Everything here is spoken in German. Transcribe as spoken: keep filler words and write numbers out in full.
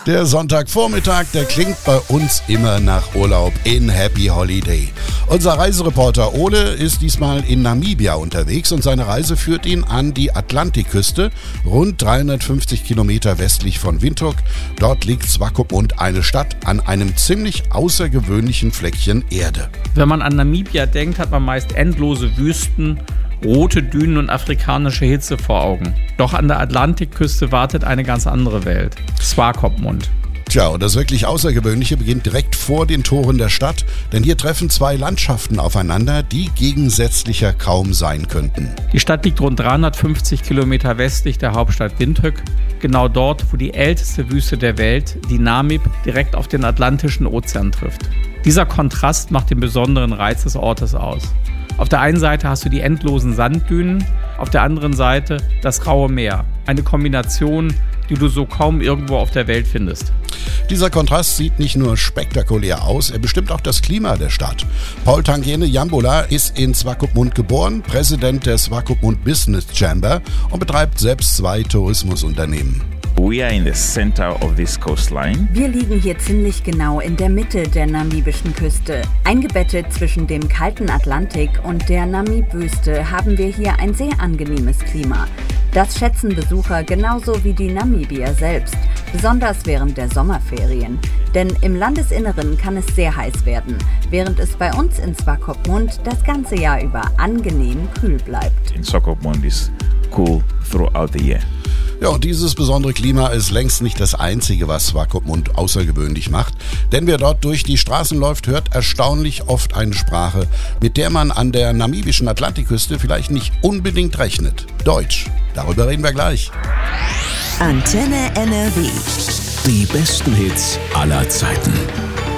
Der Sonntagvormittag, der klingt bei uns immer nach Urlaub in Happy Holiday. Unser Reisereporter Ole ist diesmal in Namibia unterwegs und seine Reise führt ihn an die Atlantikküste, rund dreihundertfünfzig Kilometer westlich von Windhoek. Dort liegt Swakopmund, eine Stadt an einem ziemlich außergewöhnlichen Fleckchen Erde. Wenn man an Namibia denkt, hat man meist endlose Wüsten, rote Dünen und afrikanische Hitze vor Augen. Doch an der Atlantikküste wartet eine ganz andere Welt. Swakopmund. Tja, und das wirklich Außergewöhnliche beginnt direkt vor den Toren der Stadt, denn hier treffen zwei Landschaften aufeinander, die gegensätzlicher kaum sein könnten. Die Stadt liegt rund dreihundertfünfzig Kilometer westlich der Hauptstadt Windhoek, genau dort, wo die älteste Wüste der Welt, die Namib, direkt auf den Atlantischen Ozean trifft. Dieser Kontrast macht den besonderen Reiz des Ortes aus. Auf der einen Seite hast du die endlosen Sanddünen, auf der anderen Seite das raue Meer. Eine Kombination, die du so kaum irgendwo auf der Welt findest. Dieser Kontrast sieht nicht nur spektakulär aus, er bestimmt auch das Klima der Stadt. Paul Tangene Yambola ist in Swakopmund geboren, Präsident der Swakopmund Business Chamber und betreibt selbst zwei Tourismusunternehmen. We are in the center of this coastline. Wir liegen hier ziemlich genau in der Mitte der namibischen Küste. Eingebettet zwischen dem kalten Atlantik und der Namib-Wüste haben wir hier ein sehr angenehmes Klima. Das schätzen Besucher genauso wie die Namibier selbst, besonders während der Sommerferien. Denn im Landesinneren kann es sehr heiß werden, während es bei uns in Swakopmund das ganze Jahr über angenehm kühl bleibt. In Swakopmund is cool throughout the year. Ja, und dieses besondere Klima ist längst nicht das Einzige, was Swakopmund außergewöhnlich macht. Denn wer dort durch die Straßen läuft, hört erstaunlich oft eine Sprache, mit der man an der namibischen Atlantikküste vielleicht nicht unbedingt rechnet. Deutsch. Darüber reden wir gleich. Antenne N R W. Die besten Hits aller Zeiten.